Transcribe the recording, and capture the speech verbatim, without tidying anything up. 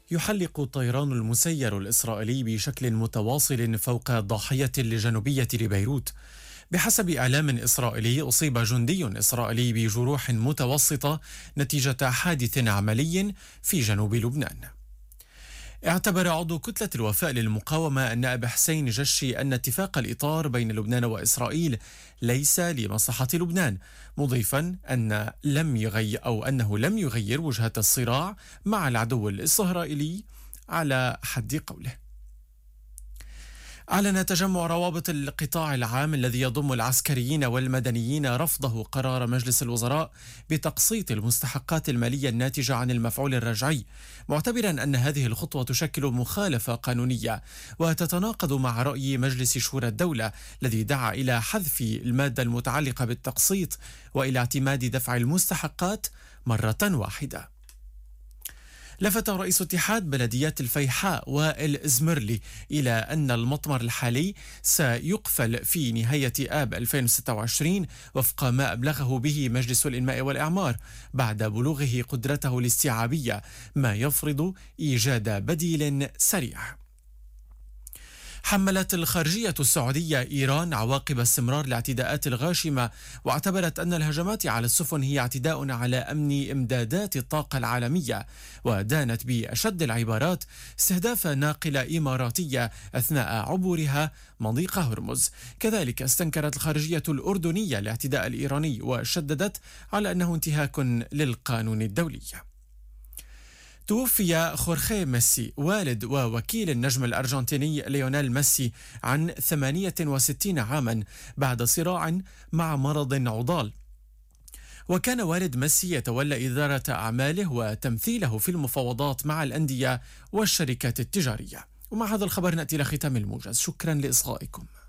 يحلق الطيران المسير الإسرائيلي بشكل متواصل فوق ضاحية الجنوبية لبيروت. بحسب إعلام إسرائيلي، أصيب جندي إسرائيلي بجروح متوسطة نتيجة حادث عملي في جنوب لبنان. اعتبر عضو كتلة الوفاء للمقاومة النائب حسين جشي أن اتفاق الإطار بين لبنان وإسرائيل ليس لمصلحة لبنان، مضيفا أن لم يغير أو أنه لم يغير وجهة الصراع مع العدو الإسرائيلي على حد قوله. أعلن تجمع روابط القطاع العام الذي يضم العسكريين والمدنيين رفضه قرار مجلس الوزراء بتقسيط المستحقات المالية الناتجة عن المفعول الرجعي، معتبرا أن هذه الخطوة تشكل مخالفة قانونية وتتناقض مع رأي مجلس شورى الدولة الذي دعا إلى حذف المادة المتعلقة بالتقسيط وإلى اعتماد دفع المستحقات مرة واحدة. لفت رئيس اتحاد بلديات الفيحاء وائل إزمرلي إلى أن المطمر الحالي سيقفل في نهاية آب ألفين وستة وعشرين وفق ما أبلغه به مجلس الإنماء والإعمار بعد بلوغه قدرته الاستيعابية، ما يفرض إيجاد بديل سريع. حملت الخارجية السعودية إيران عواقب استمرار الاعتداءات الغاشمة، واعتبرت أن الهجمات على السفن هي اعتداء على أمن إمدادات الطاقة العالمية، ودانت بأشد العبارات استهداف ناقلة إماراتية أثناء عبورها مضيق هرمز. كذلك استنكرت الخارجية الأردنية الاعتداء الإيراني وشددت على أنه انتهاك للقانون الدولي. توفي خورخي ميسي والد ووكيل النجم الأرجنتيني ليونيل ميسي عن ثمانية وستين عاما بعد صراع مع مرض عضال، وكان والد ميسي يتولى إدارة أعماله وتمثيله في المفاوضات مع الأندية والشركات التجارية. ومع هذا الخبر نأتي إلى ختام الموجز. شكرا لإصغائكم.